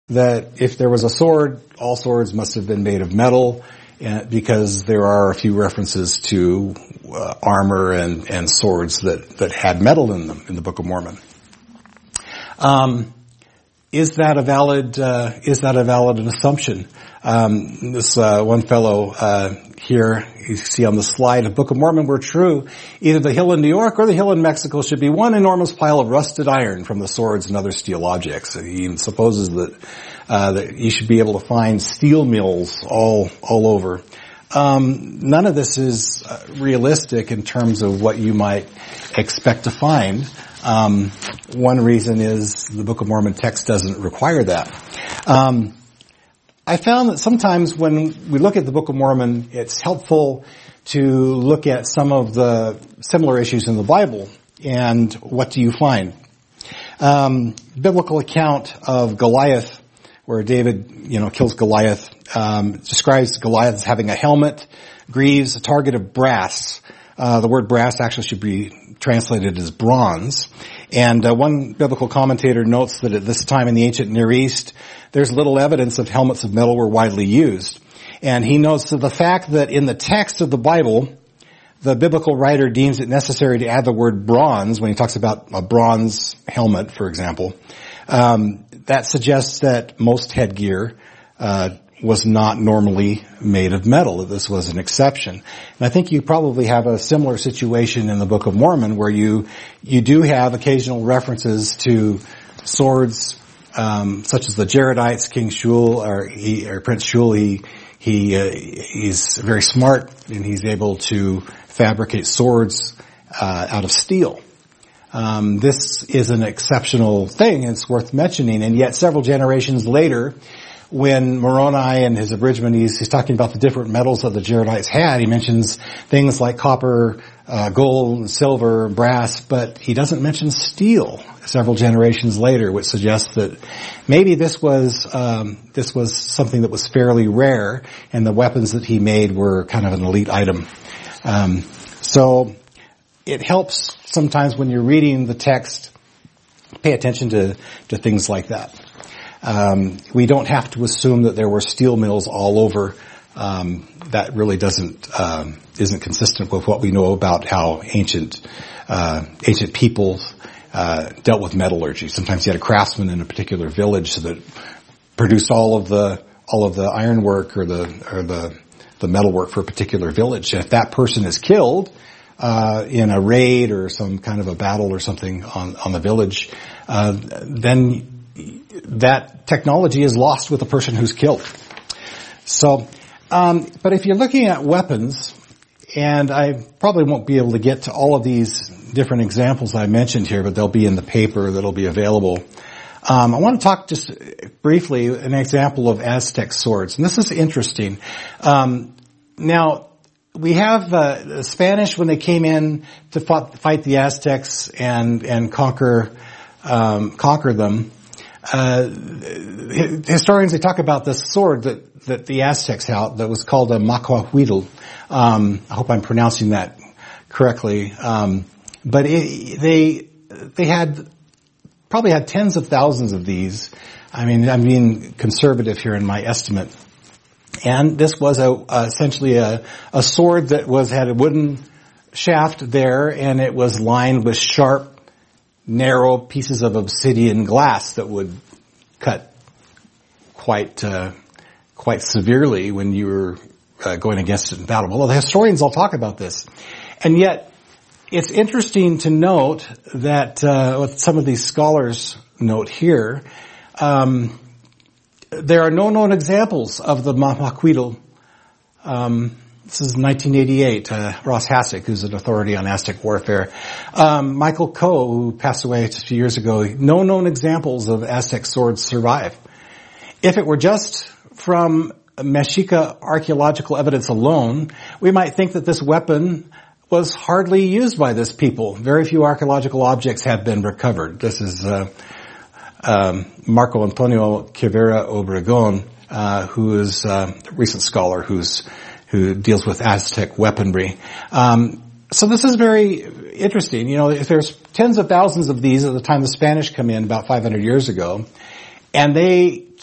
that if there was a sword, all swords must have been made of metal, because there are a few references to armor and swords that had metal in them in the Book of Mormon. Is that a valid assumption? This one fellow here, you see on the slide, if the Book of Mormon were true, either the hill in New York or the hill in Mexico should be one enormous pile of rusted iron from the swords and other steel objects. He even supposes that you should be able to find steel mills all over. None of this is realistic in terms of what you might expect to find. One reason is the Book of Mormon text doesn't require that. I found that sometimes when we look at the Book of Mormon, it's helpful to look at some of the similar issues in the Bible. And what do you find? Biblical account of Goliath, where David, kills Goliath, describes Goliath as having a helmet, greaves, a target of brass. The word brass actually should be translated as bronze. And one biblical commentator notes that at this time in the ancient Near East, there's little evidence of helmets of metal were widely used. And he notes that the fact that in the text of the Bible, the biblical writer deems it necessary to add the word bronze when he talks about a bronze helmet, for example, that suggests that most headgear was not normally made of metal, that this was an exception. And I think you probably have a similar situation in the Book of Mormon where you do have occasional references to swords, such as the Jaredites, King Shul, or Prince Shul. He's very smart and he's able to fabricate swords, out of steel. This is an exceptional thing. It's worth mentioning. And yet several generations later, when Moroni and his abridgment, he's talking about the different metals that the Jaredites had. He mentions things like copper, gold, silver, brass, but he doesn't mention steel several generations later, which suggests that maybe this was something that was fairly rare, and the weapons that he made were kind of an elite item. So it helps sometimes when you're reading the text, pay attention to things like that. We don't have to assume that there were steel mills all over. That really isn't consistent with what we know about how ancient peoples dealt with metallurgy. Sometimes you had a craftsman in a particular village that produced all of the ironwork or the metalwork for a particular village. And if that person is killed in a raid or some kind of a battle or something on the village, then that technology is lost with the person who's killed. So, but if you're looking at weapons, and I probably won't be able to get to all of these different examples I mentioned here, but they'll be in the paper that'll be available. I want to talk just briefly an example of Aztec swords, and this is interesting. Now, we have the Spanish when they came in to fight the Aztecs and conquer them. Historians, they talk about this sword that the Aztecs had that was called a macahuitl. I hope I'm pronouncing that correctly. But they probably had tens of thousands of these. I mean, I'm being conservative here in my estimate. And this was essentially a sword that had a wooden shaft there, and it was lined with sharp, narrow pieces of obsidian glass that would cut quite severely when you were going against it in battle. Well, the historians all talk about this. And yet, it's interesting to note that what some of these scholars note here, there are no known examples of the macahuitl. This is 1988, Ross Hassick, who's an authority on Aztec warfare. Michael Coe, who passed away just a few years ago, no known examples of Aztec swords survive. If it were just from Mexica archaeological evidence alone, we might think that this weapon was hardly used by this people. Very few archaeological objects have been recovered. This is Marco Antonio Quivera Obregon, who is a recent scholar who deals with Aztec weaponry. So this is very interesting. If there's tens of thousands of these at the time the Spanish come in about 500 years ago, and they